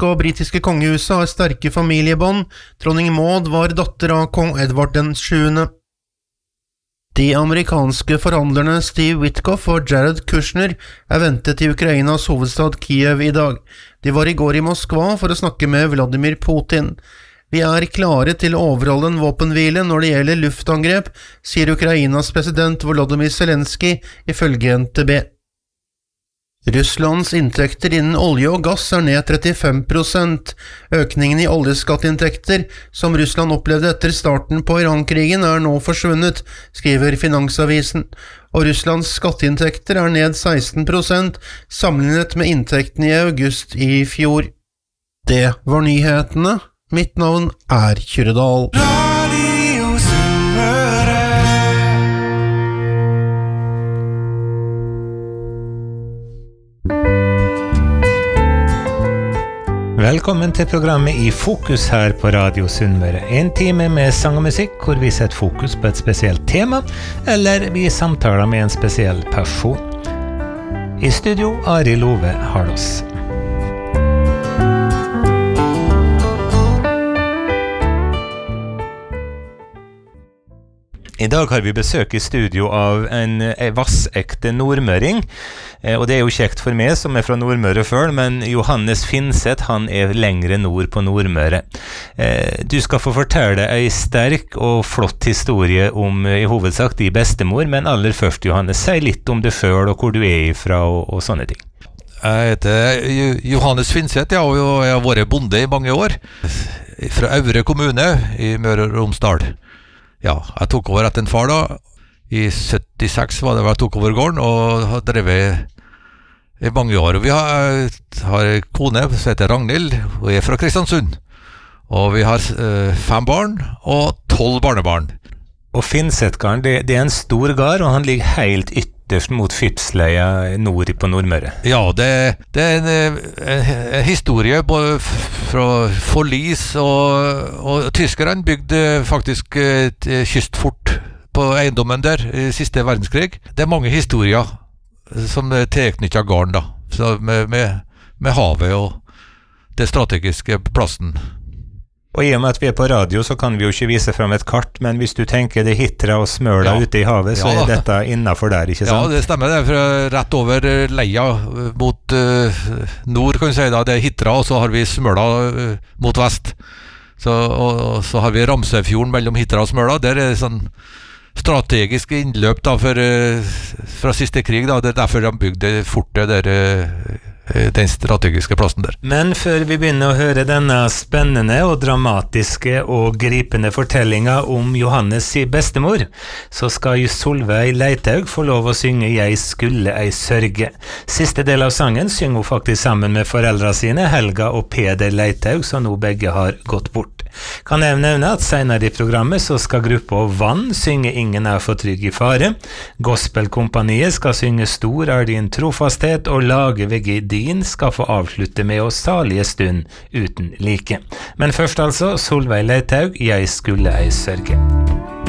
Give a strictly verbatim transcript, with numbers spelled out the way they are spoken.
engelske og britiske kongehuset har sterke familiebånd. Dronning Maud var datter av kong Edvard den sjuende. De amerikanske forhandlerne Steve Witkoff og Jared Kushner er ventet i Ukrainas hovedstad Kiev i dag. De var i går i Moskva for å snakke med Vladimir Putin. Vi er klare til å overholde en våpenhvile når det gjelder luftangrep, sier Ukrainas president Volodymyr Zelensky ifølge N T B. Russlands inntekter innen olje og gass er ned trettifem prosent. Økningen i oljeskatteinntekter, som Russland opplevde etter starten på Iran-krigen, er nå forsvunnet, skriver Finansavisen. Og Russlands skatteinntekter er ned seksten prosent, sammenlignet med inntektene i august i fjor. Det var nyhetene. Mitt navn er Kyrredal. Velkommen til programmet I Fokus her på Radio Sunnmøre. En time med sang og musikk, hvor vi setter fokus på et spesielt tema, eller vi samtaler med en spesiell person. I studio, Ari Love Harlos. I dag har vi besøk I studio av en, en vassekte nordmøring, eh, og det er jo kjekt for meg som er fra Nordmøre før, men Johannes Finseth, han er lengre nord på Nordmøre. Eh, du skal få fortelle en sterk og flott historie om I hovedsak din bestemor, men aller først, Johannes, si litt om det selv og hvor du er ifra og, og sånne ting. Jeg heter Johannes Finseth, ja, og jeg har vært bonde I mange år, fra Aure kommune I Møre og Romsdal. Ja, jeg tok over etter en far da. I syttiseks var det jeg tok over gården, og har drevet I mange år. Vi har, har en kone som heter Ragnhild, og er fra Kristiansund. Og vi har uh, fem barn og tolv barnebarn. Og Finsethgarden, det, det er en stor gard, og han ligger helt ytterst mot Fypsleia nord på Nordmøre. Ja, det, det er en, en, en historie både fra forlis, og, og tyskerne bygde faktisk et kystfort på eiendommen der I siste verdenskrig. Det er mange historier som er tilknyttet garden da, så med, med, med havet og det strategiske plassen. Og I og med at vi er på radio, så kan vi jo ikke vise frem et kart, men hvis du tenker det Hitra og Smøla ja. Ute I havet, så ja, er dette innenfor der, ikke sant? Ja, det stemmer. Det er fra rett over Leia mot uh, nord, kan vi si da. Det er Hitra, og så har vi Smøla uh, mot vest. Så, og, og så har vi Ramsøyfjorden mellom Hitra og Smøla. Der er det sånn strategisk innløp da, for, uh, fra siste krig. Da. Det er derfor de bygde fortet der uh, den strategiske plassen der. Men før vi begynner å høre denne spennende og dramatiske og gripende fortellinga om Johannes I bestemor, så skal jo Solveig Leithaug få lov å synge «Jeg skulle ei sørge». Siste del av sangen synger hun faktisk sammen med foreldra sine, Helga og Peder Leithaug, som nå begge har gått bort. Kan jeg nevne at senere I programmet så skal gruppa Vann synge «Ingen er for trygg I fare». Gospelkompaniet skal synge «Stor er din trofasthet», og Lage Vegidin skal få avslutte med å salige stund uten like. Men først altså, Solveig Leithaug, «Jeg skulle ei sørge».